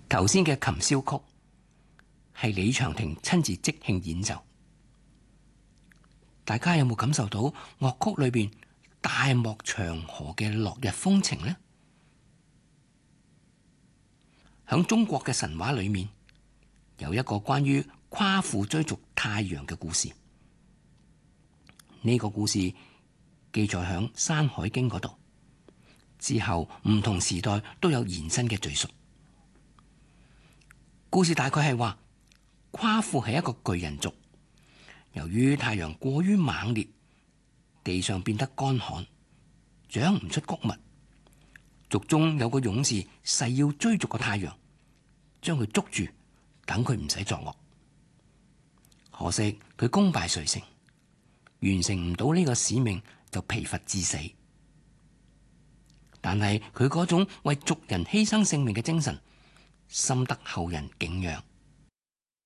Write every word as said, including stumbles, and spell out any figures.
頭先嘅琴簫曲係李長廷親自即興演奏，大家有冇感受到樂曲裏邊大漠長河嘅落日風情呢？響中國嘅神話裏面，有一個關於夸父追逐太陽嘅故事。呢個故事記載響《山海經》嗰度，之後唔同時代都有延伸嘅敘述。故事大概係話，夸父係一個巨人族，由於太陽過於猛烈，地上變得乾旱，長唔出穀物。族中有個勇士誓要追逐個太陽，將佢捉住，等佢唔使作惡。可惜佢功敗垂成，完成唔到呢個使命，就疲乏致死。但係佢嗰種為族人犧牲性命嘅精神，深得後人敬仰。